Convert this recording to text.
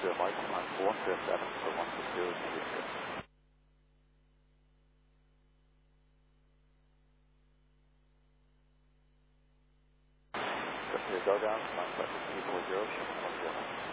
Mike, on 127 for 160. Go down, 950, 40,